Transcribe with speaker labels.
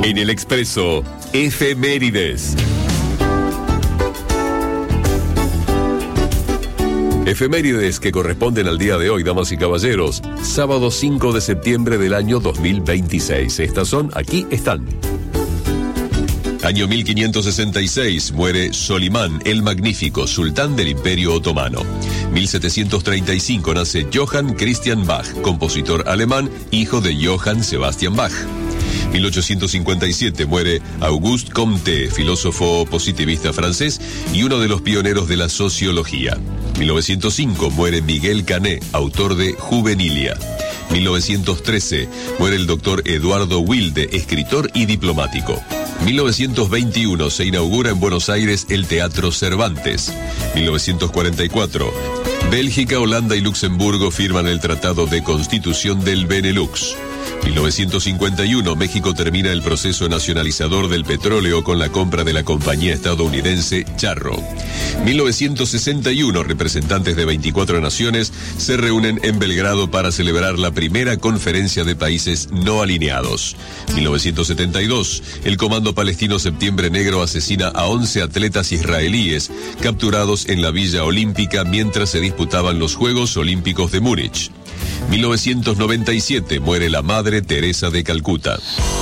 Speaker 1: En el Expreso, efemérides. Efemérides que corresponden al día de hoy, damas y caballeros. Sábado 5 de septiembre del año 2026. Estas son, aquí están. Año 1566, muere Solimán el Magnífico, sultán del Imperio Otomano. 1735 nace Johann Christian Bach, compositor alemán, hijo de Johann Sebastian Bach. 1857 muere Auguste Comte, filósofo positivista francés y uno de los pioneros de la sociología. 1905 muere Miguel Canet, autor de Juvenilia. 1913 muere el doctor Eduardo Wilde, escritor y diplomático. 1921 se inaugura en Buenos Aires el Teatro Cervantes. 1944, Bélgica, Holanda y Luxemburgo firman el Tratado de Constitución del Benelux. 1951, México termina el proceso nacionalizador del petróleo con la compra de la compañía estadounidense Charro. 1961, representantes de 24 naciones se reúnen en Belgrado para celebrar la primera conferencia de países no alineados. 1972, el Comando Palestino Septiembre Negro asesina a 11 atletas israelíes capturados en la Villa Olímpica mientras se disputaban los Juegos Olímpicos de Múnich. 1997, muere la Madre Teresa de Calcuta.